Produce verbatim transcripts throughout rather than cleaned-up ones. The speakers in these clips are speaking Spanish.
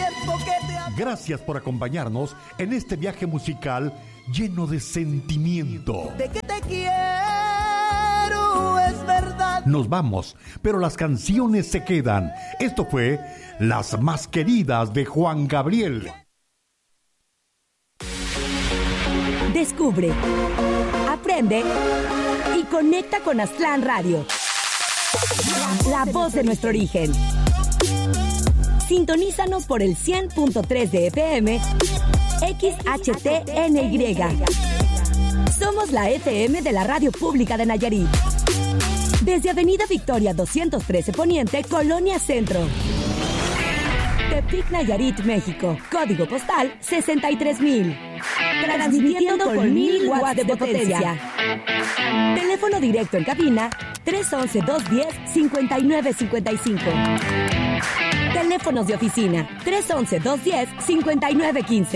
tiempo que te... Gracias por acompañarnos en este viaje musical lleno de sentimiento. De que te quiero, es verdad. Nos vamos, pero las canciones se quedan. Esto fue Las Más Queridas de Juan Gabriel. Descubre, aprende y conecta con Aztlán Radio. La voz de nuestro origen. Sintonízanos por el cien punto tres de F M, X H T N Y. Somos la F M de la Radio Pública de Nayarit. Desde Avenida Victoria doscientos trece Poniente, Colonia Centro. Tepic, Nayarit, México. Código postal sesenta y tres mil. Transmitiendo con mil watts de potencia. Teléfono directo en cabina tres once, dos diez, cincuenta y nueve cincuenta y cinco. Teléfonos de oficina tres once, dos diez, cincuenta y nueve quince.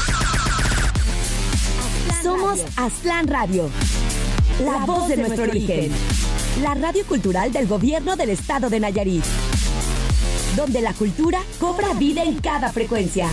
Somos Aztlán Radio, la voz de nuestro origen. La radio cultural del gobierno del estado de Nayarit, donde la cultura cobra vida en cada frecuencia.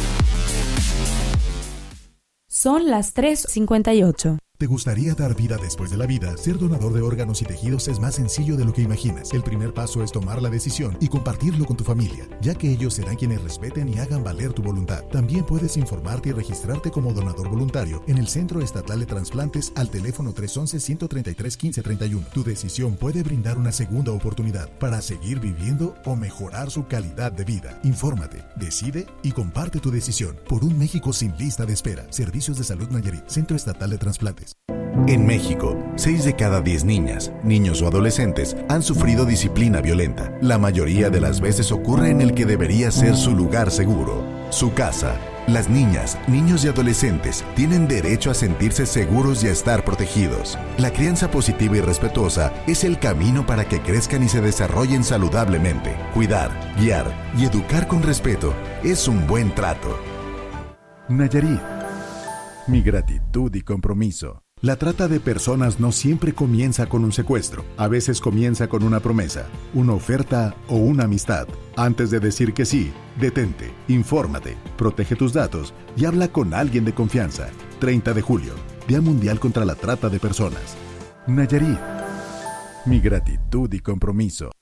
Son las tres cincuenta y ocho. ¿Te gustaría dar vida después de la vida? Ser donador de órganos y tejidos es más sencillo de lo que imaginas. El primer paso es tomar la decisión y compartirlo con tu familia, ya que ellos serán quienes respeten y hagan valer tu voluntad. También puedes informarte y registrarte como donador voluntario en el Centro Estatal de Trasplantes al teléfono tres once, ciento treinta y tres, quince treinta y uno. Tu decisión puede brindar una segunda oportunidad para seguir viviendo o mejorar su calidad de vida. Infórmate, decide y comparte tu decisión por un México sin lista de espera. Servicios de Salud Nayarit, Centro Estatal de Trasplantes. En México, seis de cada diez niñas, niños o adolescentes han sufrido disciplina violenta. La mayoría de las veces ocurre en el que debería ser su lugar seguro, su casa. Las niñas, niños y adolescentes tienen derecho a sentirse seguros y a estar protegidos. La crianza positiva y respetuosa es el camino para que crezcan y se desarrollen saludablemente. Cuidar, guiar y educar con respeto es un buen trato. Nayarit. Mi gratitud y compromiso. La trata de personas no siempre comienza con un secuestro. A veces comienza con una promesa, una oferta o una amistad. Antes de decir que sí, detente, infórmate, protege tus datos y habla con alguien de confianza. treinta de julio, Día Mundial contra la Trata de Personas. Nayarit. Mi gratitud y compromiso.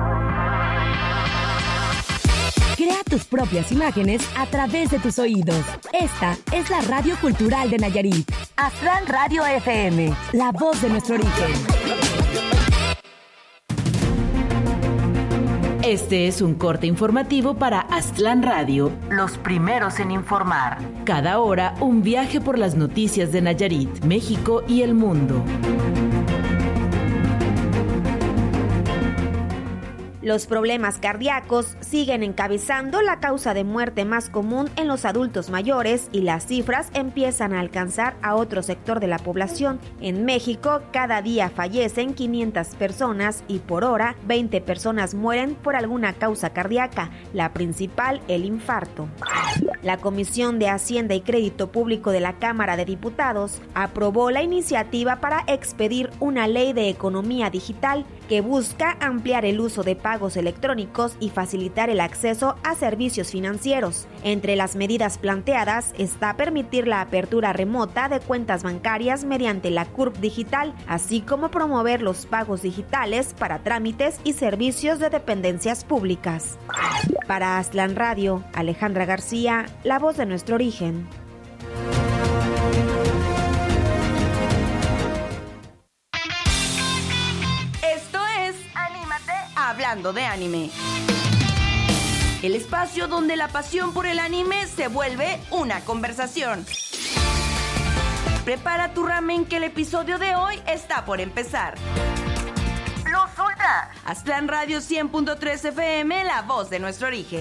Crea tus propias imágenes a través de tus oídos. Esta es la Radio Cultural de Nayarit. Aztlán Radio F M, la voz de nuestro origen. Este es un corte informativo para Aztlán Radio, los primeros en informar. Cada hora, un viaje por las noticias de Nayarit, México y el mundo. Los problemas cardíacos siguen encabezando la causa de muerte más común en los adultos mayores y las cifras empiezan a alcanzar a otro sector de la población. En México, cada día fallecen quinientas personas y por hora veinte personas mueren por alguna causa cardíaca, la principal el infarto. La Comisión de Hacienda y Crédito Público de la Cámara de Diputados aprobó la iniciativa para expedir una ley de economía digital que busca ampliar el uso de pagos electrónicos y facilitar el acceso a servicios financieros. Entre las medidas planteadas está permitir la apertura remota de cuentas bancarias mediante la C U R P digital, así como promover los pagos digitales para trámites y servicios de dependencias públicas. Para Aztlán Radio, Alejandra García, la voz de nuestro origen. Hablando de anime. El espacio donde la pasión por el anime se vuelve una conversación. Prepara tu ramen que el episodio de hoy está por empezar. ¡Lo suelta! Aztlán Radio cien punto tres F M, la voz de nuestro origen.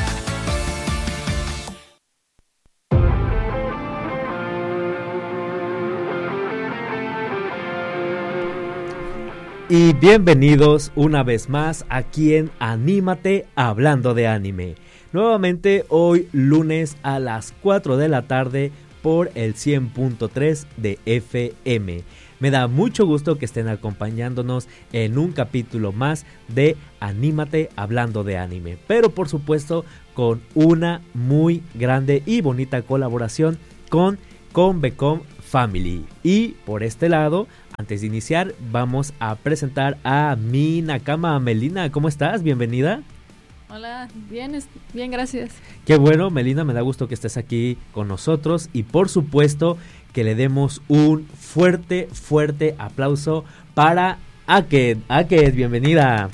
Y bienvenidos una vez más aquí en Anímate Hablando de Anime. Nuevamente hoy lunes a las cuatro de la tarde por el cien punto tres de F M. Me da mucho gusto que estén acompañándonos en un capítulo más de Anímate hablando de anime, pero por supuesto con una muy grande y bonita colaboración con Convecom Family. Y por este lado, antes de iniciar, vamos a presentar a mi nakama Melina. ¿Cómo estás? Bienvenida. Hola, bien, bien, gracias. Qué bueno, Melina, me da gusto que estés aquí con nosotros y por supuesto que le demos un fuerte, fuerte aplauso para Aked. Aked, bienvenida.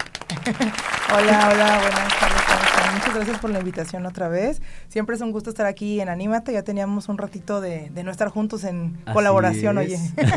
Hola, hola, buenas tardes. Muchas gracias por la invitación otra vez. Siempre es un gusto estar aquí en Anímate. Ya teníamos un ratito de, de no estar juntos en Así colaboración, es.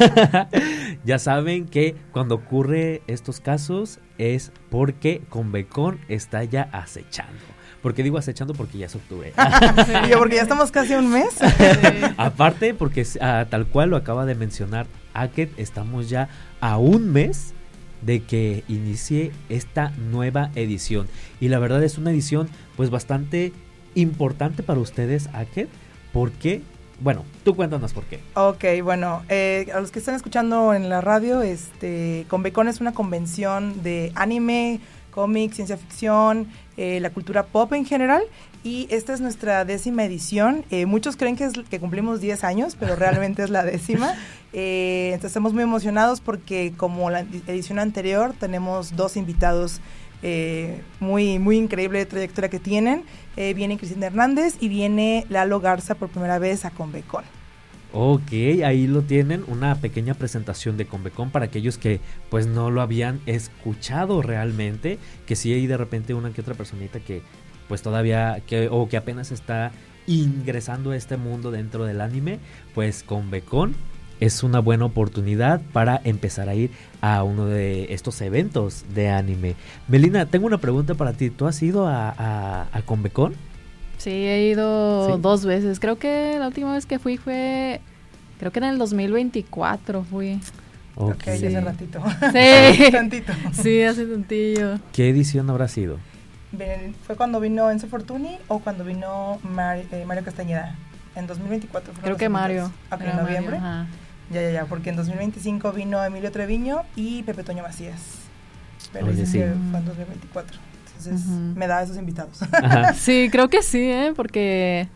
Oye. Ya saben que cuando ocurre estos casos es porque Convecom está ya acechando. ¿Por qué digo acechando? Porque ya es octubre. Y yo, porque ya estamos casi un mes. Sí. Aparte, porque uh, tal cual lo acaba de mencionar Aked, estamos ya a un mes de que inicie esta nueva edición. Y la verdad es una edición pues bastante importante para ustedes, Aked, porque, bueno, tú cuéntanos por qué. Ok, bueno, eh, a los que están escuchando en la radio, este, Convecom es una convención de anime, cómic, ciencia ficción, eh, la cultura pop en general, y esta es nuestra décima edición. Eh, muchos creen que, es, que cumplimos diez años, pero realmente es la décima. Eh, entonces estamos muy emocionados porque como la edición anterior tenemos dos invitados eh, muy, muy increíble de trayectoria que tienen. Eh, viene Cristina Hernández y viene Lalo Garza por primera vez a Convecom. Ok, ahí lo tienen, una pequeña presentación de Convecom para aquellos que pues no lo habían escuchado realmente, que sí hay de repente una que otra personita que pues todavía, que o que apenas está ingresando a este mundo dentro del anime, pues Convecom es una buena oportunidad para empezar a ir a uno de estos eventos de anime. Melina, tengo una pregunta para ti, ¿tú has ido a, a, a Convecom? Sí, he ido ¿Sí? dos veces. Creo que la última vez que fui fue, creo que en el dos mil veinticuatro fui. Ok, okay, sí. Hace ratito. Sí. Tantito. Sí, hace tantillo. ¿Qué edición habrá sido? Bien, ¿fue cuando vino Enzo Fortuni o cuando vino Mar, eh, Mario Castañeda? En dos mil veinticuatro. Creo que Mario. Ok, en noviembre. Mario, ya, ya, ya, porque en dos mil veinticinco vino Emilio Treviño y Pepe Toño Macías. Pero Oye, sí. fue en dos mil veinticuatro. Entonces, uh-huh. me da esos invitados. Ajá. Sí, creo que sí, ¿eh? Porque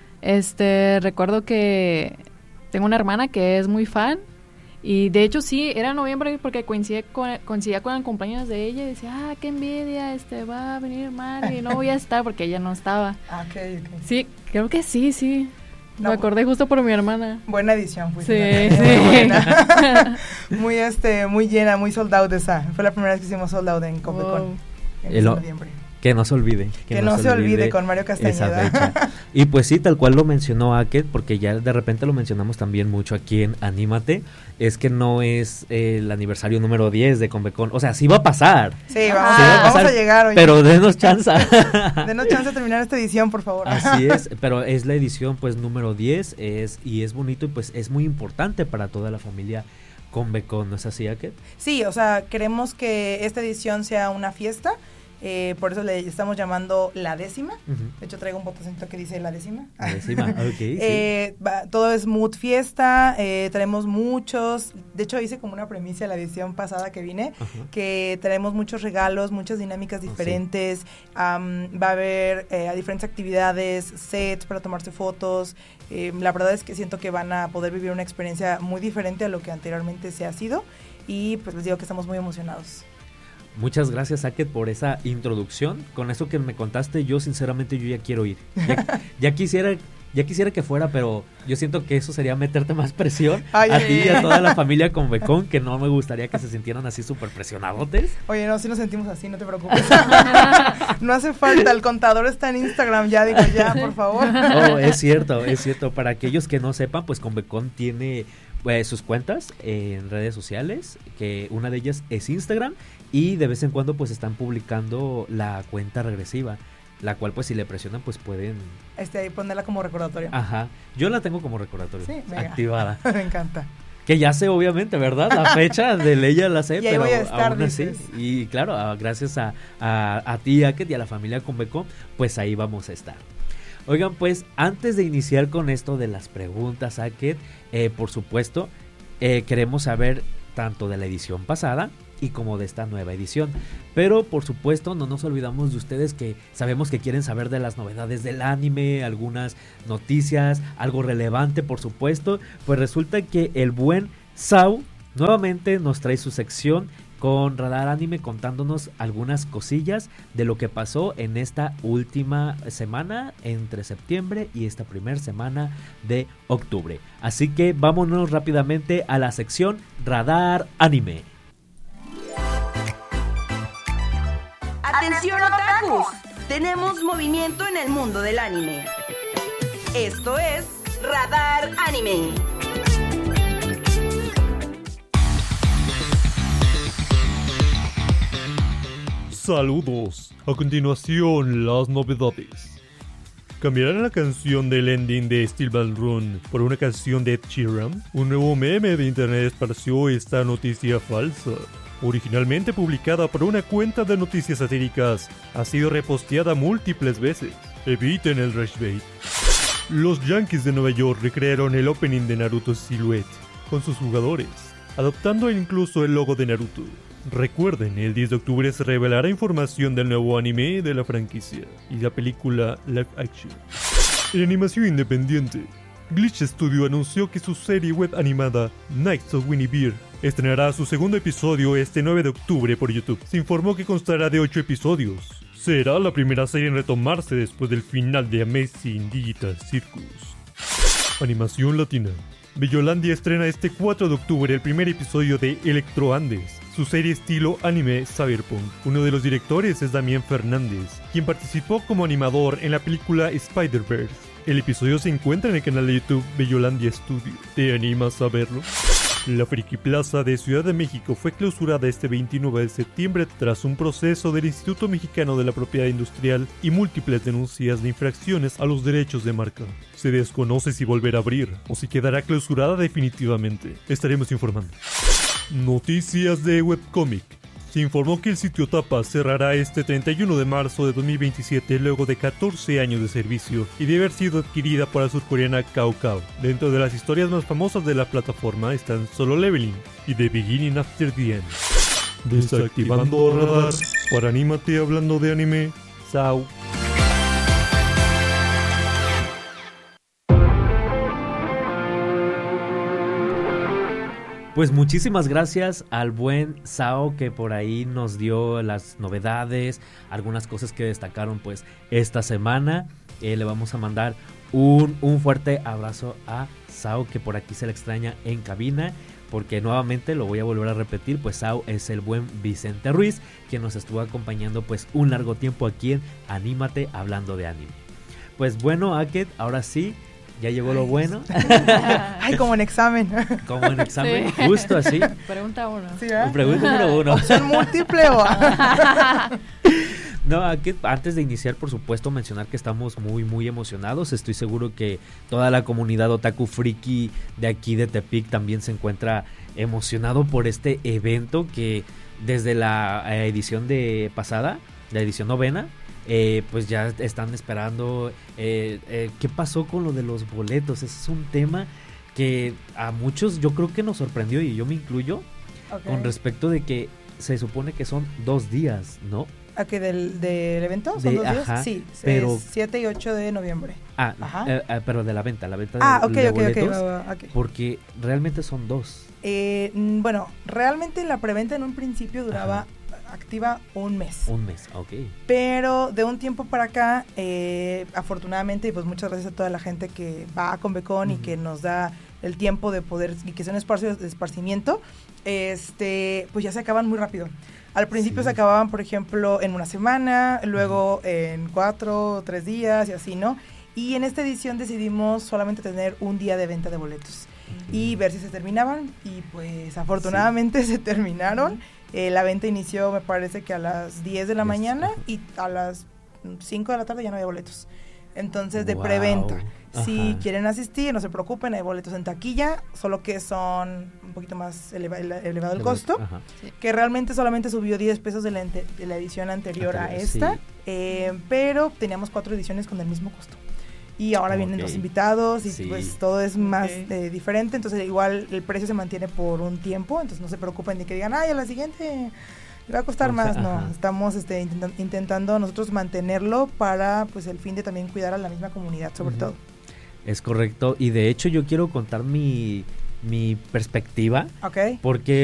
este recuerdo que tengo una hermana que es muy fan. Y de hecho sí, era noviembre porque coincidía con, coincidía con el cumpleaños de ella y decía, ah, qué envidia, este va a venir Mario y no voy a estar porque ella no estaba. Ah, ok, ok. Sí, creo que sí, sí. No, me acordé justo por mi hermana. Buena edición, pues. Sí, sí. Muy buena. muy, este, muy llena, muy sold out esa. Fue la primera vez que hicimos sold out en Convecom. Wow. En noviembre. Que no se olvide. Que, que no, no se, se olvide, olvide con Mario Castañeda. Esa fecha. Y pues sí, tal cual lo mencionó Aked, porque ya de repente lo mencionamos también mucho aquí en Anímate, es que no es eh, el aniversario número diez de Convecom. O sea, sí va a pasar. Sí, vamos, sí va a, pasar, vamos a llegar hoy. Pero denos chance. Denos chance de terminar esta edición, por favor. Así es, pero es la edición pues número diez es y es bonito y pues es muy importante para toda la familia Convecom, ¿no es así, Aked? Sí, o sea, queremos que esta edición sea una fiesta. Eh, por eso le estamos llamando la décima. Uh-huh. De hecho traigo un botoncito que dice la décima. La décima, ok. eh, sí. va, todo es mood fiesta, eh, traemos muchos, de hecho hice como una premisa la edición pasada que vine, uh-huh. que traemos muchos regalos, muchas dinámicas diferentes, oh, sí. um, va a haber eh, diferentes actividades, sets para tomarse fotos. Eh, la verdad es que siento que van a poder vivir una experiencia muy diferente a lo que anteriormente se ha sido y pues les digo que estamos muy emocionados. Muchas gracias, Aked, por esa introducción. Con eso que me contaste, yo sinceramente yo ya quiero ir. Ya, ya quisiera ya quisiera que fuera, pero yo siento que eso sería meterte más presión Ay, a ti y a toda la familia Convecom, que no me gustaría que se sintieran así súper presionadotes. Oye, no, si nos sentimos así, no te preocupes. No hace falta, el contador está en Instagram, ya digo, ya, por favor. Oh, es cierto, es cierto. Para aquellos que no sepan, pues Convecom tiene pues, sus cuentas en redes sociales, que una de ellas es Instagram, y de vez en cuando pues están publicando la cuenta regresiva, la cual pues si le presionan pues pueden este ahí ponerla como recordatorio. Ajá, yo la tengo como recordatorio, sí, activada. Me encanta. Que ya sé obviamente, ¿verdad? La fecha de ley ya la sé, y pero voy a estar, aún así, y claro, a, gracias a, a, a ti, Aked, y a la familia Convecom, pues ahí vamos a estar. Oigan, pues antes de iniciar con esto de las preguntas, Aked, eh, por supuesto, eh, queremos saber tanto de la edición pasada y como de esta nueva edición. Pero por supuesto no nos olvidamos de ustedes, que sabemos que quieren saber de las novedades del anime, algunas noticias, algo relevante por supuesto. Pues resulta que el buen Sau nuevamente nos trae su sección con Radar Anime, contándonos algunas cosillas de lo que pasó en esta última semana entre septiembre y esta primera semana de octubre. Así que vámonos rápidamente a la sección Radar Anime. ¡Atención, otakus! Tenemos movimiento en el mundo del anime. Esto es Radar Anime. Saludos. A continuación, las novedades. ¿Cambiarán la canción del ending de Steel Ball Run por una canción de Ed Sheeran? Un nuevo meme de internet esparció esta noticia falsa. Originalmente publicada por una cuenta de noticias satíricas, ha sido reposteada múltiples veces. Eviten el rage-bait. Los Yankees de Nueva York recrearon el opening de Naruto Silhouette con sus jugadores, adoptando incluso el logo de Naruto. Recuerden, el diez de octubre se revelará información del nuevo anime de la franquicia y la película live action. En animación independiente, Glitch Studio anunció que su serie web animada Knights of Winnie Bear estrenará su segundo episodio este nueve de octubre por YouTube. Se informó que constará de ocho episodios. Será la primera serie en retomarse después del final de Amazing Digital Circus. Animación latina. Bellolandia estrena este cuatro de octubre el primer episodio de Electro Andes, su serie estilo anime cyberpunk. Uno de los directores es Damián Fernández, quien participó como animador en la película Spider-Verse. El episodio se encuentra en el canal de YouTube Bellolandia Studio. ¿Te animas a verlo? La Friki Plaza de Ciudad de México fue clausurada este veintinueve de septiembre tras un proceso del Instituto Mexicano de la Propiedad Industrial y múltiples denuncias de infracciones a los derechos de marca. Se desconoce si volverá a abrir o si quedará clausurada definitivamente. Estaremos informando. Noticias de webcomic. Se informó que el sitio Tapa cerrará este treinta y uno de marzo de dos mil veintisiete luego de catorce años de servicio y de haber sido adquirida por la surcoreana Kakao. Dentro de las historias más famosas de la plataforma están Solo Leveling y The Beginning After the End. Desactivando radar para Anímate hablando de anime. Sau. Pues muchísimas gracias al buen Sao, que por ahí nos dio las novedades, algunas cosas que destacaron pues esta semana. Eh, le vamos a mandar un, un fuerte abrazo a Sao, que por aquí se le extraña en cabina, porque nuevamente lo voy a volver a repetir, pues Sao es el buen Vicente Ruiz, quien nos estuvo acompañando pues un largo tiempo aquí en Anímate hablando de anime. Pues bueno, Aket, ahora sí, ya llegó lo bueno. Ay, como en examen. Como en examen, Sí. justo así. Pregunta uno. ¿Sí, eh? Pregunta número uno. ¿Opción múltiple o...? No, aquí, antes de iniciar, por supuesto, mencionar que estamos muy, muy emocionados. Estoy seguro que toda la comunidad otaku friki de aquí de Tepic también se encuentra emocionado por este evento que desde la eh, edición de pasada, la edición novena, Eh, pues ya están esperando eh, eh, qué pasó con lo de los boletos. Ese es un tema que a muchos yo creo que nos sorprendió, y yo me incluyo, okay, con respecto de que se supone que son dos días, ¿no? ¿A qué del, del evento? ¿Son De, dos días? ajá, Sí, pero, es siete y ocho de noviembre. Ah, ajá. Eh, eh, pero de la venta, la venta ah, de, okay, de okay, boletos, okay, va, va, okay. Porque realmente son dos. Eh, bueno, realmente la preventa en un principio duraba... Ajá. activa un mes. Un mes, ok. Pero de un tiempo para acá, eh, afortunadamente, y pues muchas gracias a toda la gente que va a Convecon, uh-huh, y que nos da el tiempo de poder, y que sea un espacio de esparcimiento, este, pues ya se acaban muy rápido. Al principio sí. se acababan, por ejemplo, en una semana, luego uh-huh. en cuatro, tres días y así, ¿no? Y en esta edición decidimos solamente tener un día de venta de boletos uh-huh. y ver si se terminaban, y pues afortunadamente sí. se terminaron. Uh-huh. Eh, la venta inició, me parece que a las diez de la mañana, y a las cinco de la tarde ya no había boletos. Entonces, de wow. preventa. Ajá. Si quieren asistir, no se preocupen, hay boletos en taquilla, solo que son un poquito más eleva- elevado el costo, sí. que realmente solamente subió diez pesos de la, ente- de la edición anterior okay, a esta, sí. eh, pero teníamos cuatro ediciones con el mismo costo. y ahora Ok. vienen los invitados y Sí. pues todo es más Ok. eh, diferente, entonces igual el precio se mantiene por un tiempo, entonces no se preocupen ni que digan, ay, a la siguiente le va a costar O sea, más, no, ajá. estamos este, intentan- intentando nosotros mantenerlo para pues el fin de también cuidar a la misma comunidad sobre Ujú. todo. Es correcto, y de hecho yo quiero contar mi, mi perspectiva, Ok. porque